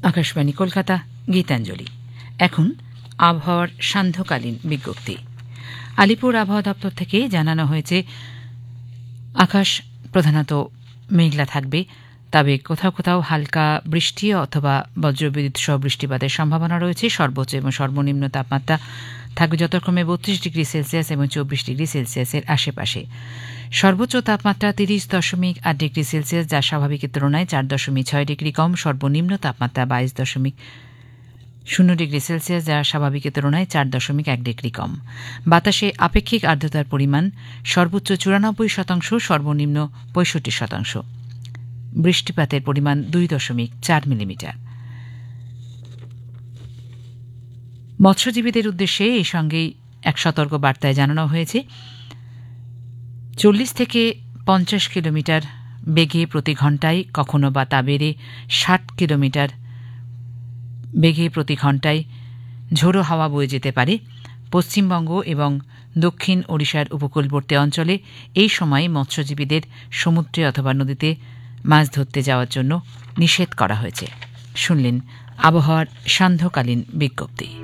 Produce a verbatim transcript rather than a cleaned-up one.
আকাশবাণী কলকাতা, গীতাঞ্জলি। এখন আবহাওয়ার সান্ধ্যকালীন বিজ্ঞপ্তি। আলিপুর আবহাওয়া দপ্তর থেকে জানানো হয়েছে আকাশ প্রধানত মেঘলা থাকবে, তবে কোথাও কোথাও হালকা বৃষ্টি অথবা বজ্রবিদ্যুৎ সহ বৃষ্টিপাতের সম্ভাবনা রয়েছে। সর্বোচ্চ এবং সর্বনিম্ন তাপমাত্রা থাকবে যথাক্রমে বত্রিশ ডিগ্রি সেলসিয়াস এবং চব্বিশ ডিগ্রি সেলসিয়াসের আশেপাশে। সর্বোচ্চ তাপমাত্রা তিরিশ দশমিক আট ডিগ্রি সেলসিয়াস, যা স্বাভাবিকের তুলনায় চার দশমিক ছয় ডিগ্রি কম। সর্বনিম্ন তাপমাত্রা বাইশ দশমিক শূন্য ডিগ্রি সেলসিয়াস, যা স্বাভাবিকের তুলনায় চার দশমিক এক ডিগ্রি কম। বাতাসে আপেক্ষিক আর্দ্রতার পরিমাণ সর্বোচ্চ চুরানব্বই শতাংশ, সর্বনিম্ন পঁয়ষট্টি শতাংশ। বৃষ্টিপাতের পরিমাণ দুই দশমিক চার মিলিমিটার। মৎস্যজীবীদের উদ্দেশ্যে এই সঙ্গেই এক সতর্ক বার্তায় জানানো হয়েছে, চল্লিশ থেকে পঞ্চাশ কিলোমিটার বেগে প্রতি ঘণ্টায়, কখনো বা তা বেড়ে ষাট কিলোমিটার বেগে প্রতি ঘণ্টায় ঝোড়ো হাওয়া বয়ে যেতে পারে। পশ্চিমবঙ্গ এবং দক্ষিণ ওড়িশার উপকূলবর্তী অঞ্চলে এই সময় মৎস্যজীবীদের সমুদ্রে অথবা নদীতে মাছ ধরতে যাওয়ার জন্য নিষেধ করা হয়েছে। শুনলেন আবহাওয়ার সান্ধ্যকালীন বিজ্ঞপ্তি।